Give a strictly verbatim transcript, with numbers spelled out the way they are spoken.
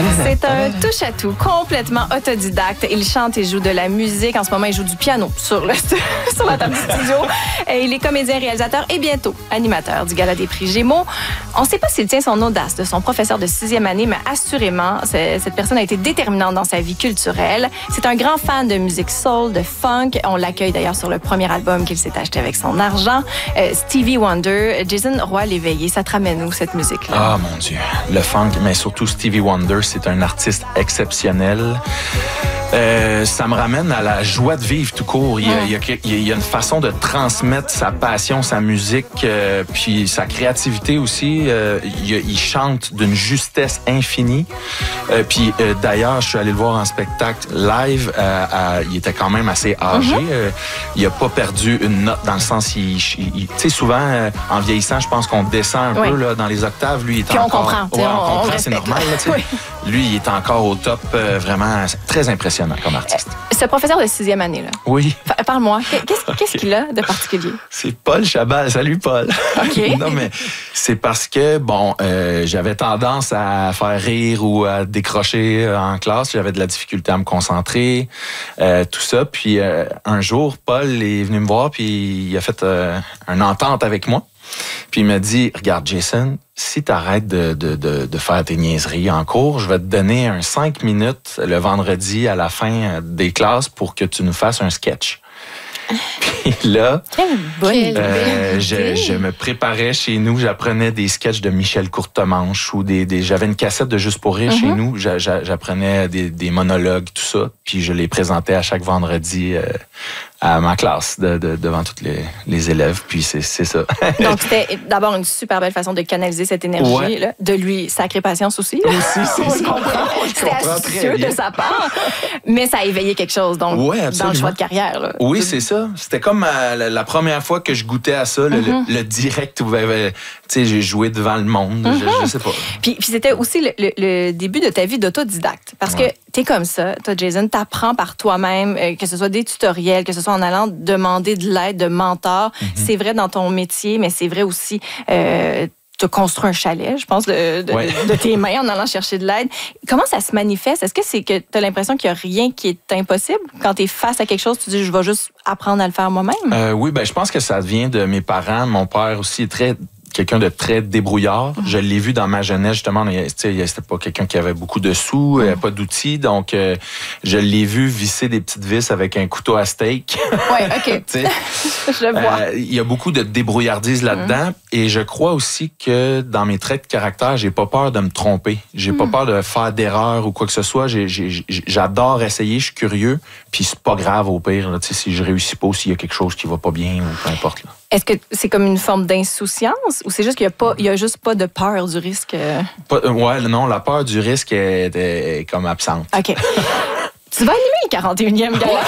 C'est un touche-à-tout, complètement autodidacte. Il chante et joue de la musique. En ce moment, il joue du piano sur, le, sur la table du studio. Et il est comédien, réalisateur et bientôt animateur du Gala des prix Gémeaux. On ne sait pas s'il tient son audace de son professeur de sixième année, mais assurément, cette personne a été déterminante dans sa vie culturelle. C'est un grand fan de musique soul, de funk. On l'accueille d'ailleurs sur le premier album qu'il s'est acheté avec son argent. Euh, Stevie Wonder, Jason Roy-Léveillé, ça te ramène où cette musique-là? Ah, mon Dieu. Le funk, mais surtout Stevie Wonder, c'est un artiste exceptionnel. Euh, ça me ramène à la joie de vivre tout court. Il y a, il y a, il y a une façon de transmettre sa passion, sa musique, euh, puis sa créativité aussi. Euh, il, il chante d'une justesse infinie. Euh, puis euh, d'ailleurs, je suis allé le voir en spectacle live. Euh, à, il était quand même assez âgé. Mm-hmm. Euh, il a pas perdu une note dans le sens, il, il, tu sais, souvent euh, en vieillissant, je pense qu'on descend un oui. peu là, dans les octaves. Lui, il est puis encore. On comprend. Ouais, on, on comprend, c'est normal. Là, oui. Lui, il est encore au top, euh, vraiment très impressionnant comme artiste. Euh, ce professeur de sixième année, là. Oui. Parle-moi, qu'est-ce, okay. qu'est-ce qu'il a de particulier? C'est Paul Chabal. Salut, Paul. OK. Non, mais c'est parce que, bon, euh, j'avais tendance à faire rire ou à décrocher en classe. J'avais de la difficulté à me concentrer, euh, tout ça. Puis euh, un jour, Paul est venu me voir, puis il a fait euh, une entente avec moi. Puis il m'a dit, regarde Jason, si tu arrêtes de, de, de, de faire tes niaiseries en cours, je vais te donner un cinq minutes le vendredi à la fin des classes pour que tu nous fasses un sketch. Puis là, euh, je, je me préparais chez nous, j'apprenais des sketchs de Michel Courtemanche ou des, des j'avais une cassette de Juste pour rire mm-hmm. chez nous, j'apprenais des, des monologues, tout ça, puis je les présentais à chaque vendredi euh, à ma classe de, de, devant tous les, les élèves, puis c'est, c'est ça. Donc c'était d'abord une super belle façon de canaliser cette énergie, ouais. là, de lui sacrer patience aussi. Aussi, c'est on ça. Comprend. C'était astucieux de sa part, mais ça a éveillé quelque chose donc ouais, dans le choix de carrière. Là. Oui, c'est ça. C'était comme euh, la, la première fois que je goûtais à ça, le, mm-hmm. le, le direct où tu sais, j'ai joué devant le monde, mm-hmm. je, je sais pas. Puis, puis c'était aussi le, le, le début de ta vie d'autodidacte, parce ouais. que t'es comme ça, toi Jason, t'apprends par toi-même, euh, que ce soit des tutoriels, que ce soit en allant demander de l'aide de mentors. Mm-hmm. C'est vrai dans ton métier, mais c'est vrai aussi euh, tu as construit un chalet, je pense, de, de, ouais. de tes mains en allant chercher de l'aide. Comment ça se manifeste? Est-ce que c'est que tu as l'impression qu'il n'y a rien qui est impossible? Quand tu es face à quelque chose, tu dis, je vais juste apprendre à le faire moi-même? Euh, oui, ben je pense que ça vient de mes parents. Mon père aussi est très... quelqu'un de très débrouillard. Mm-hmm. Je l'ai vu dans ma jeunesse, justement. C'était pas quelqu'un qui avait beaucoup de sous, mm-hmm. pas d'outils. Donc, euh, je l'ai vu visser des petites vis avec un couteau à steak. Oui, OK. Je le vois. Il euh, y a beaucoup de débrouillardise là-dedans. Mm-hmm. Et je crois aussi que dans mes traits de caractère, j'ai pas peur de me tromper. J'ai mm-hmm. pas peur de faire d'erreurs ou quoi que ce soit. J'ai, j'ai, j'adore essayer, je suis curieux. Puis c'est pas grave au pire, là, si je réussis pas ou s'il y a quelque chose qui va pas bien ou peu importe. Là. Est-ce que c'est comme une forme d'insouciance ou c'est juste qu'il n'y a pas, il y a juste pas de peur du risque? Pas, ouais, non, la peur du risque est, est, est comme absente. OK. Tu vas animer le quarante et unième Gala.